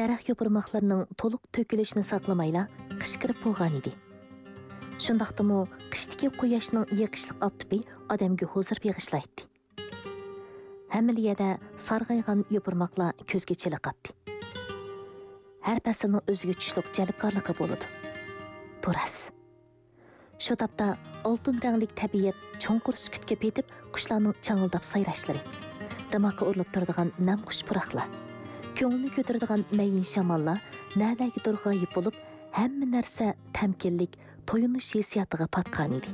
daraxt yo'pirmoqlarining to'liq to'kilishini saqlamayla qish kirib bo'lgan edi. Shundaqdimi qishdagi quyoshning yiqishliq optipi odamga huzur beg'ishlaydi. Hamiliyada sarg'aygan yo'pirmoqlar ko'zga chiliqadi. Har faslning o'ziga tushliq jalbkorligi bo'ladi. Bu rost. Shu topda oltin ranglik tabiat cho'nqur sukutga petib, qushlarning changildab sayrashlari, dimoqqa urilib turadigan nam qush puroqlar, ko'ngilni ko'taradigan mayin shamollar nalarga turg'ayib bo'lib, hamma narsa tamkinlik, to'yinish hissiyotiga patgan edi.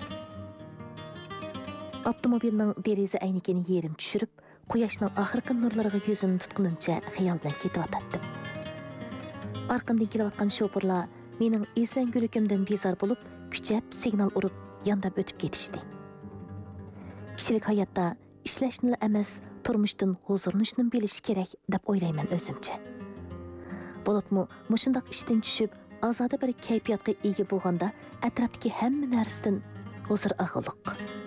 Avtomobilning deraza aynigini yerim tushirib, quyoshning oxirgi nurlariga yuzimni tutqunimcha xayol bilan ketyotdim. Arqamdan kelayotgan shofirlar mening izlanguligimdan bezor bo'lib, kuchab signal urib, yondab o'tib ketishdi. Kishilik hayotda ishlashni emas, turmushdan huzurlanishni bilish kerak deb o'ylayman o'zimcha. Bo'libmi, mushundaq ishdan tushib, ozoda bir kayfiyatga ega bo'lganda, atrofdagi hamma narsadan huzur ag'iliq.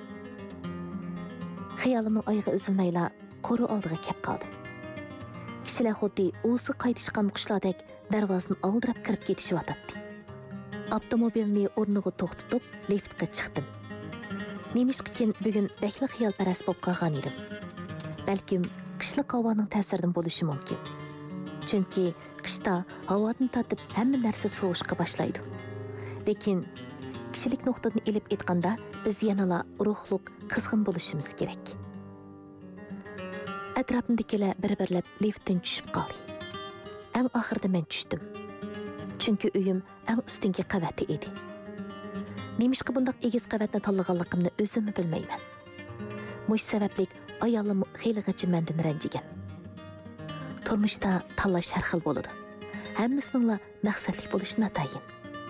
Xayolimning oyog'i uzilmayla qo'ru oldiga kelib qoldim. Kishilar xuddi o'zi qaytishgan qushlardek darvozani oldirab kirib ketishyapti. Avtomobilni o'rniga to'xtatib, liftga chiqdim. Nemishqikin bugun bakli xiyolparast bo'lib qolgan edim. Balkim qishliq havoning ta'siridan bo'lishi mumkin. Chunki qishda havodan tatib hamma narsa sovishga boshlaydi. Lekin kishilik nuqtadan ilib aytganda biz yanala ruhliq, qizg'in bo'lishimiz kerak. Atrofimdagilar bir-birlab liftdan tushib qoldi. Eng oxirida men tushdim. Chunki uyim eng ustungi qavatda edi. Nemishqa bundoq egiz qavatni tanlaganligimni o'zim bilmayman. Mush sababli ayolim xeylig'icha mendan ranjigan. Turmushda tanlash har xil bo'ladi. Hammasining maqsadli bo'lishi natayin.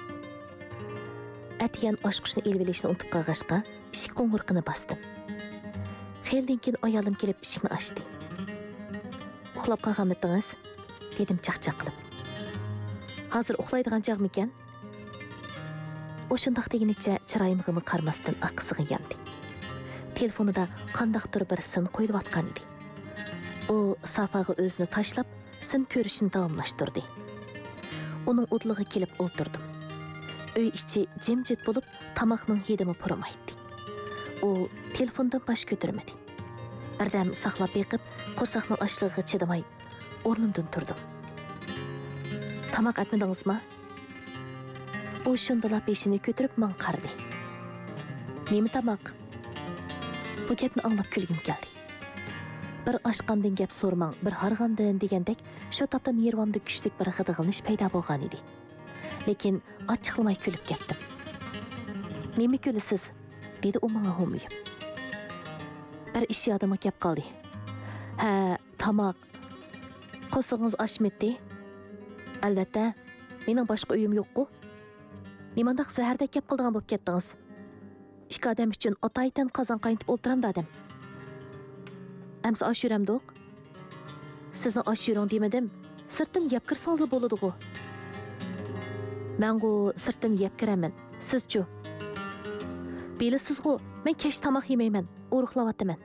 Atiyan oshqushni elib olishni unutib qolg'ashqa, eshik qo'ng'irqini bosdim. Xeyildan keyin ayolim kelib eshikni ochdi. Uxlab qolganmidingiz? Dedim chaqchaq qilib. Hozir uxlaydigan chog'mikan? O shundoq degunicha chiroyimga qarmasdan aqsiga yandi. Telefonida qandaqdir bir sin qo'yilayotgan edi. U safaga o'zini tashlab, sin ko'rishini davomlashtirdi. Uning o'tlig'iga kelib o'tirdim. Uy ichi jimjit bo'lib, tomoqning hidimi puramaydi. U telefondan bosh ko'tarmadi. Birdam saqlab beqib, qo'rsaqning ochlig'iga chidamay, o'rnimdan turdim. Tomoq atmadingizmi? U shundala beshini ko'tarib men qaradi. Nima tomoq? Bu gapni anglab kulgim keldi. Bir oshqandan gap so'rmang, bir harg'andan degandek, shu topdan yervamda kuchlik bir g'idig'ilnish paydo bo'lgan edi. Lekin ochiqlamay kulib ketdim. Nima kulasiz? Dedi u menga ho'miyib. Bir ish yodimga kelib qoldi. Ha, tomoq. Qo'shingiz oshmadi? Albatta, mening boshqa uyim yo'q-ku. Nimandaq zahardek kelib qildigan bo'lib ketdingiz? Ikki odam uchun otaydan qozon qaynitib o'ltiramda adam. Amsa osh yuramdiq. Sizni osh yuring demadim. Sirtdan yeb kirsangiz bo'ladi-ku. Men-ku sirtdan yeb kiraman. Siz-chu? Bilasiz-ku, men kech tomoq yemayman, o'ruqlayapman.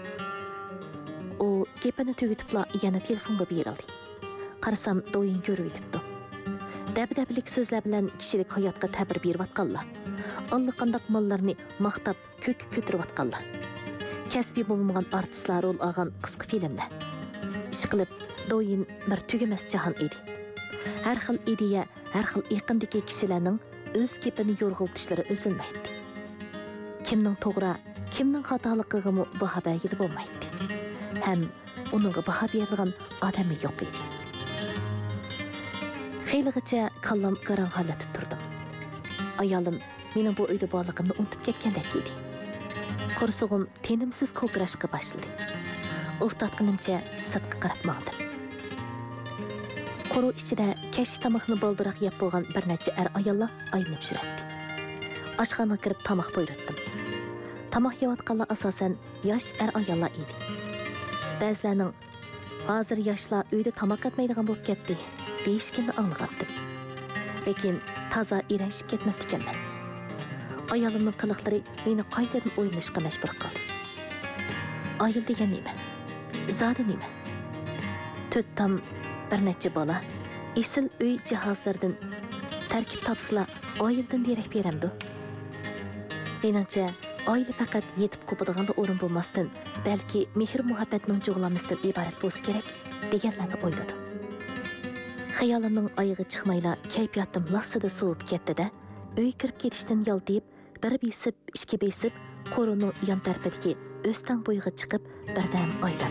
U gapini tugatibla yana telefonga berildi. Qarasam, do'yin ko'rib yetibdi. Dabdablik so'zlar bilan kishilik hayotga ta'bir berayotganlar. Allaqandaq mollarni maqtab ko'k ko'tarayotganlar. Kasbiy bo'lmagan artistlar rol olgan qisqa filmlar. Ish qilib, do'yin bir tugamas jahon edi. Har xil ideya, har xil yaqindagi kishilarning o'z gapini yo'rg'iltishlari o'zilmaydi. Kimning to'g'ri, kimning xatoligiga baho bergili bo'lmaydi. Ham uningga baho berilgan odam yo'q edi. Xeylig'icha kallam qarang holatda turdim. Ayolim mening bu uyda borligimni unutib ketgandek edi. Qo'rsog'im tenimsiz ko'krashga boshladi. O'xtatganimcha sirtqa qarab maqdim. Qo'ru ichida kech tomoqni boldiroq yeb bo'lgan bir necha ayollar aylanib yuradi. Oshxonaga kirib tomoq buyurdim. Tomoq yeyotganlar asosan yosh ayollar edi. Ba'zilarning hozir yoshlar uyda tomoq etmaydigan bo'lib ketdi deyishganini angladim. Lekin toza irashib ketmabdi ekanman. Ayolimning qiliqlari meni qaytadan o'ylashga majbur qildi. Ayol degan nima? Zodi nima? To'ttam bir necha bola, esil uy jihozlaridan tarkib topsila oiladan derak beramdi. Meningcha, oila faqat yetib qo'padigan bir o'rin bo'lmasdan, balki mehr-muhabbatning jug'lanmasidan iborat bo'lsa kerak deganlarni o'yladim. Xayolimning oyig'i chiqmayla kayfiyatim lassida suvib ketdi-da, uy kirib ketishdan yaldayib, bir besib, ikki besib, qo'rining yon tarafidagi o'stang bo'yiga chiqib, birdan o'yladim.